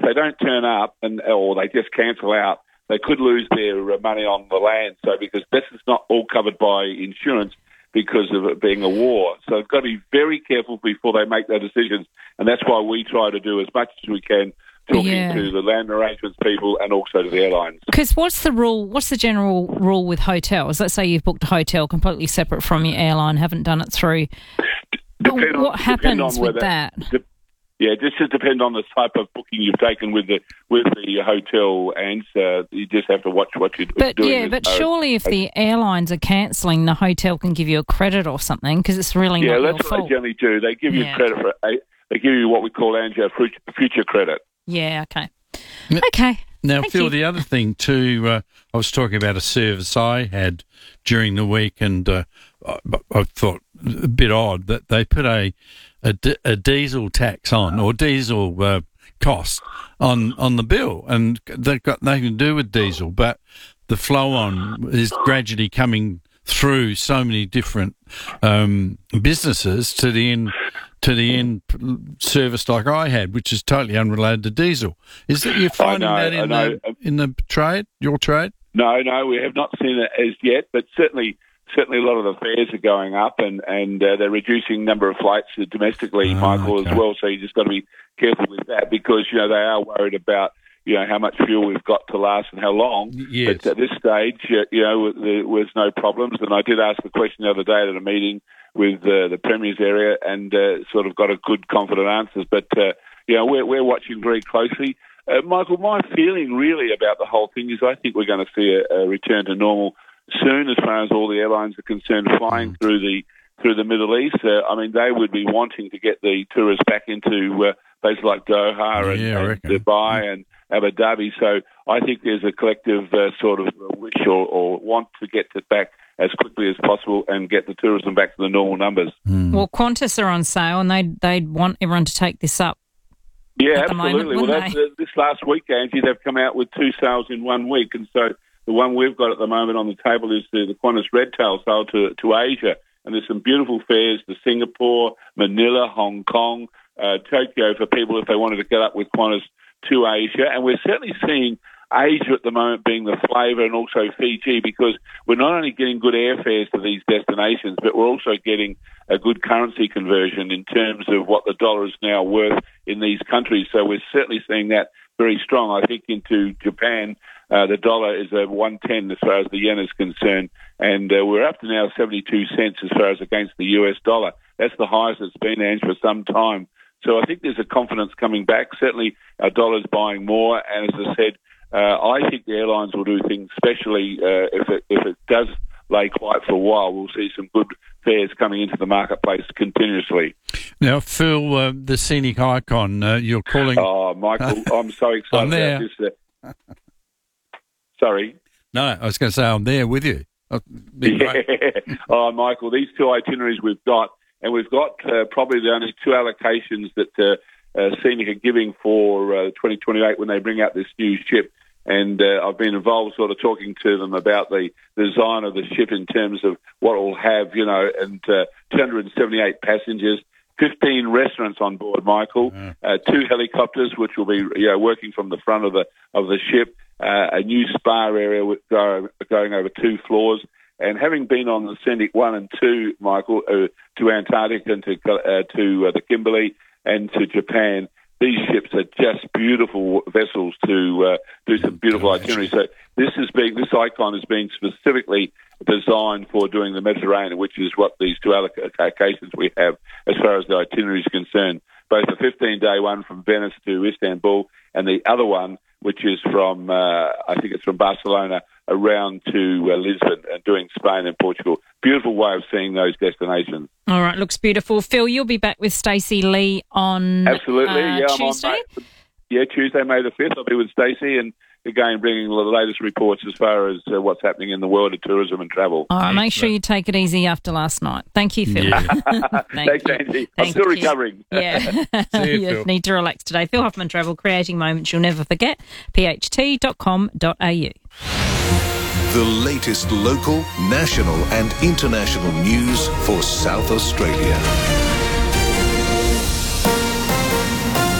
if they don't turn up or they just cancel out, they could lose their money on the land. So because this is not all covered by insurance because of it being a war. So they've got to be very careful before they make their decisions. And that's why we try to do as much as we can, talking to the land arrangements people and also to the airlines. Because what's the general rule with hotels? Let's say you've booked a hotel completely separate from your airline, haven't done it through. What happens with that? Yeah, this just depends on the type of booking you've taken with the hotel, and you just have to watch what you're doing. But surely if the airlines are cancelling, the hotel can give you a credit or something because it's really not your fault. Yeah, that's what they generally do. They give you credit for they give you what we call, Angie, future credit. Yeah, okay. Okay. Now, Phil, the other thing too, I was talking about a service I had during the week, and I thought a bit odd that they put a diesel tax on, or diesel cost on the bill, and they've got nothing to do with diesel, but the flow on is gradually coming through so many different businesses to the end service like I had, which is totally unrelated to diesel. Is that you're finding in the trade, your trade? No, we have not seen it as yet, but certainly a lot of the fares are going up, and they're reducing number of flights domestically, Michael, as well. So you just got to be careful with that because they are worried about how much fuel we've got to last and how long. Yes. But at this stage, there was no problems. And I did ask a question the other day at a meeting with the Premier's area, and sort of got a good, confident answers. But we're watching very closely. Michael, my feeling really about the whole thing is I think we're going to see a return to normal soon, as far as all the airlines are concerned, flying through the Middle East. They would be wanting to get the tourists back into places like Doha and Dubai and Abu Dhabi. So I think there's a collective sort of wish or want to get it back as quickly as possible and get the tourism back to the normal numbers. Well, Qantas are on sale, and they'd want everyone to take this up. Yeah, absolutely. This last week, Angie, they've come out with 2 sales in 1 week, and so the one we've got at the moment on the table is the Qantas Red Tail sale to Asia. And there's some beautiful fares to Singapore, Manila, Hong Kong, Tokyo for people if they wanted to get up with Qantas to Asia. And we're certainly seeing Asia at the moment being the flavour, and also Fiji, because we're not only getting good airfares to these destinations, but we're also getting a good currency conversion in terms of what the dollar is now worth in these countries. So we're certainly seeing that very strong. I think into Japan, the dollar is 110 as far as the yen is concerned, and we're up to now 72 cents as far as against the US dollar. That's the highest it's been, Ange, for some time. So I think there's a confidence coming back. Certainly our dollar's buying more, and as I said, I think the airlines will do things, especially if it does lay quiet for a while. We'll see some good fares coming into the marketplace continuously. Now, Phil, the scenic icon, you're calling... Oh, Michael, I'm so excited about this. Sorry? No, I was going to say I'm there with you. Oh, Michael, these 2 itineraries we've got, and we've got probably the only 2 allocations that Scenic are giving for 2028 when they bring out this new ship. And I've been involved sort of talking to them about the design of the ship in terms of what it will have, and 278 passengers, 15 restaurants on board, Michael, 2 helicopters, which will be working from the front of the ship, a new spa area going over 2 floors. And having been on the Scenic 1 and 2, Michael, to Antarctica and to the Kimberley and to Japan, these ships are just beautiful vessels to do some beautiful itineraries. So this icon is being specifically designed for doing the Mediterranean, which is what these 2 allocations we have as far as the itinerary is concerned. Both the 15-day one from Venice to Istanbul, and the other one, which is from, I think it's from Barcelona around to Lisbon, and doing Spain and Portugal. Beautiful way of seeing those destinations. All right, looks beautiful. Phil, you'll be back with Stacey Lee on Tuesday? Tuesday, May the 5th. I'll be with Stacey, and again bringing the latest reports as far as what's happening in the world of tourism and travel. All right, make sure you take it easy after last night. Thank you, Phil. Yeah. Thanks, Andy. I'm still recovering. Yeah. See you, Phil. Need to relax today. Phil Hoffman Travel, creating moments you'll never forget. pht.com.au. The latest local, national and international news for South Australia.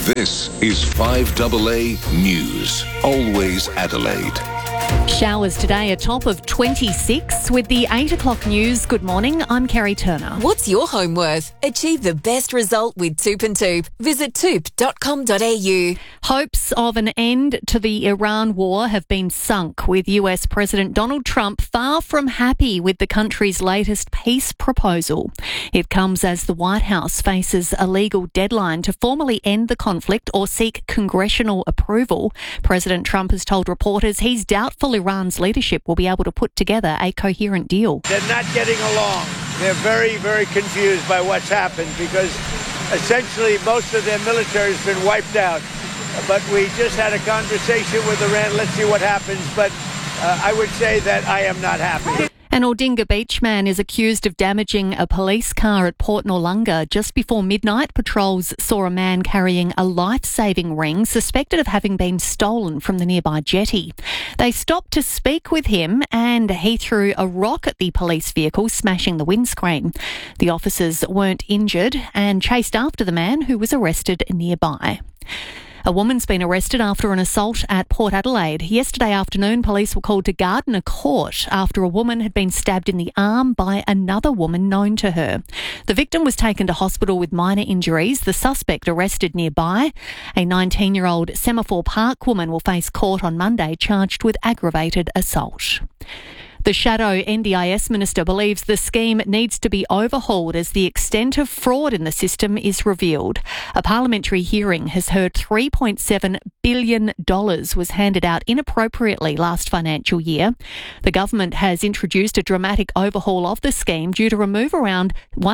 This is 5AA News. Always Adelaide. Showers today, a top of 26. With the 8 o'clock news, good morning, I'm Kerry Turner. What's your home worth? Achieve the best result with Toop and Toop. Visit toop.com.au. Hopes of an end to the Iran war have been sunk, with US President Donald Trump far from happy with the country's latest peace proposal. It comes as the White House faces a legal deadline to formally end the conflict or seek congressional approval. President Trump has told reporters he's doubtful Iran's leadership will be able to put together a coherent deal. They're not getting along. They're very, very confused by what's happened because essentially most of their military has been wiped out. But we just had a conversation with Iran. Let's see what happens. But I would say that I am not happy. An Aldinga Beach man is accused of damaging a police car at Port Noarlunga. Just before midnight, patrols saw a man carrying a life-saving ring suspected of having been stolen from the nearby jetty. They stopped to speak with him and he threw a rock at the police vehicle, smashing the windscreen. The officers weren't injured and chased after the man, who was arrested nearby. A woman's been arrested after an assault at Port Adelaide. Yesterday afternoon, police were called to Gardner Court after a woman had been stabbed in the arm by another woman known to her. The victim was taken to hospital with minor injuries. The suspect arrested nearby. A 19-year-old Semaphore Park woman will face court on Monday, charged with aggravated assault. The shadow NDIS minister believes the scheme needs to be overhauled as the extent of fraud in the system is revealed. A parliamentary hearing has heard $3.7 billion was handed out inappropriately last financial year. The government has introduced a dramatic overhaul of the scheme due to remove around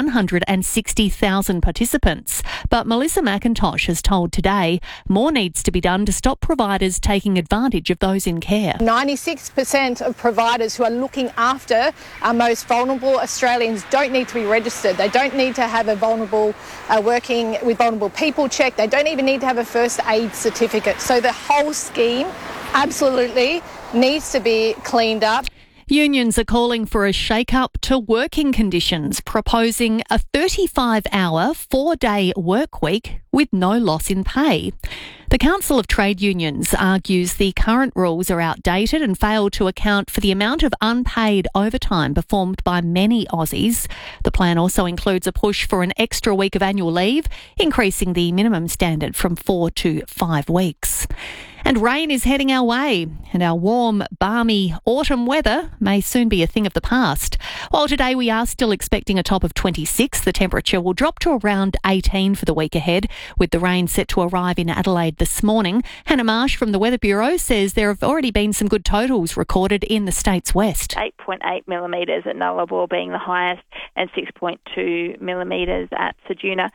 160,000 participants. But Melissa McIntosh has told Today more needs to be done to stop providers taking advantage of those in care. 96% of providers who are looking after our most vulnerable Australians don't need to be registered. They don't need to have a vulnerable working with vulnerable people check. They don't even need to have a first aid certificate. So the whole scheme absolutely needs to be cleaned up. Unions are calling for a shake-up to working conditions, proposing a 35-hour, 4-day work week with no loss in pay. The Council of Trade Unions argues the current rules are outdated and fail to account for the amount of unpaid overtime performed by many Aussies. The plan also includes a push for an extra week of annual leave, increasing the minimum standard from 4 to 5 weeks. And rain is heading our way, and our warm, balmy autumn weather may soon be a thing of the past. While today we are still expecting a top of 26, the temperature will drop to around 18 for the week ahead, with the rain set to arrive in Adelaide this morning. Hannah Marsh from the Weather Bureau says there have already been some good totals recorded in the state's west. 8.8 millimetres at Nullarbor being the highest, and 6.2 millimetres at Ceduna.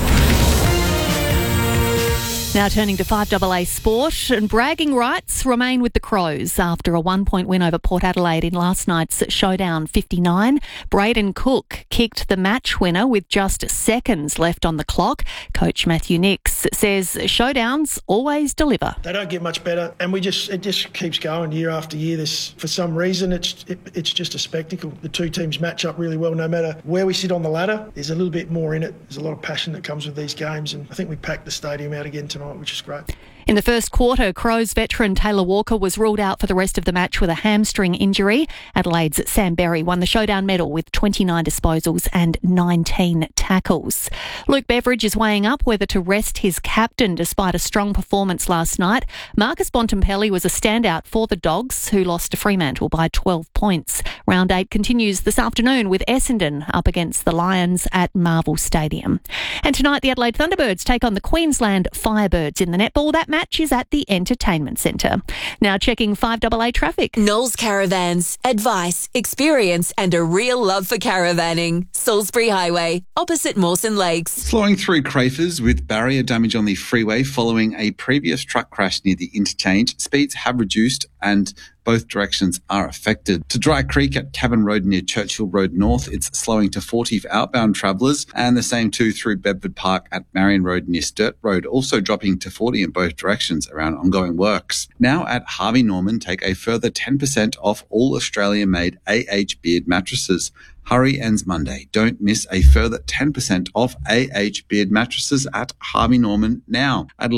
Now turning to 5AA Sport, and bragging rights remain with the Crows after a 1-point win over Port Adelaide in last night's Showdown 59. Braden Cook kicked the match winner with just seconds left on the clock. Coach Matthew Nix says Showdowns always deliver. They don't get much better, and it just keeps going year after year. For some reason, it's just a spectacle. The two teams match up really well no matter where we sit on the ladder. There's a little bit more in it. There's a lot of passion that comes with these games, and I think we packed the stadium out again tonight, which is great. In the first quarter, Crows veteran Taylor Walker was ruled out for the rest of the match with a hamstring injury. Adelaide's Sam Berry won the Showdown medal with 29 disposals and 19 tackles. Luke Beveridge is weighing up whether to rest his captain despite a strong performance last night. Marcus Bontempelli was a standout for the Dogs, who lost to Fremantle by 12 points. Round 8 continues this afternoon with Essendon up against the Lions at Marvel Stadium. And tonight, the Adelaide Thunderbirds take on the Queensland Firebirds in the netball. That match is at the Entertainment Centre. Now checking 5AA traffic. Knowles Caravans. Advice, experience and a real love for caravanning. Salisbury Highway, opposite Mawson Lakes. Flowing through Crafers with barrier damage on the freeway following a previous truck crash near the interchange. Speeds have reduced and both directions are affected. To Dry Creek at Cavan Road near Churchill Road North, it's slowing to 40 for outbound travellers, and the same too through Bedford Park at Marion Road near Sturt Road, also dropping to 40 in both directions around ongoing works. Now at Harvey Norman, take a further 10% off all Australian-made AH Beard mattresses. Hurry ends Monday. Don't miss a further 10% off AH Beard mattresses at Harvey Norman now.